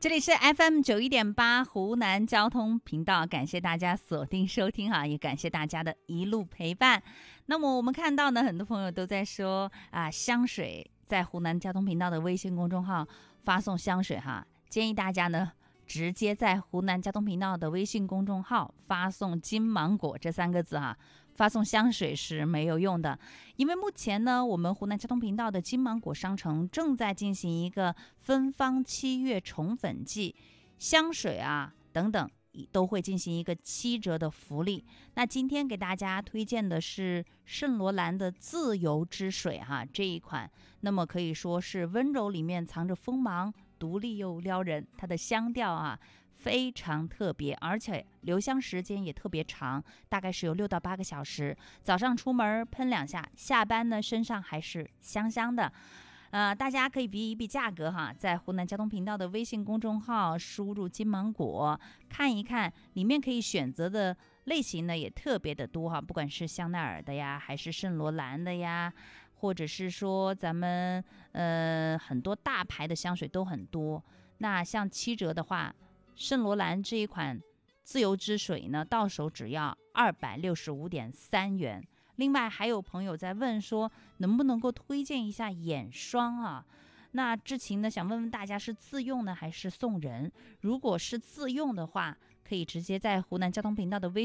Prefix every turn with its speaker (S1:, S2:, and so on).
S1: 这里是 FM91.8 湖南交通频道，感谢大家锁定收听哈，也感谢大家的一路陪伴。那么我们看到呢，很多朋友都在说香水在湖南交通频道的微信公众号发送香水哈，建议大家呢直接在湖南交通频道的微信公众号发送金芒果这3个字哈。发送香水是没有用的，因为目前呢，我们湖南交通频道的金芒果商城正在进行一个芬芳7月宠粉季，香水等等都会进行一个7折的福利。那今天给大家推荐的是圣罗兰的自由之水哈，这一款那么可以说是温柔里面藏着锋芒，独立又撩人，它的香调非常特别，而且留香时间也特别长，大概是有6到8个小时。早上出门喷2下，下班呢身上还是香香的。大家可以比一比价格哈，在湖南交通频道的微信公众号输入金芒果，看一看里面可以选择的类型呢也特别的多哈，不管是香奈儿的呀，还是圣罗兰的呀，或者是说咱们很多大牌的香水都很多。那像7折的话，圣罗兰这一款自由之水呢，到手只要265.3元。另外还有朋友在问说，能不能够推荐一下眼霜啊？那志勤呢想问问大家是自用呢还是送人？如果是自用的话，可以直接在湖南交通频道的微